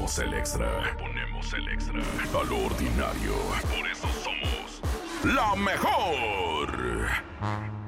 ponemos el extra. Le ponemos el extra. A lo ordinario. Por eso somos la mejor.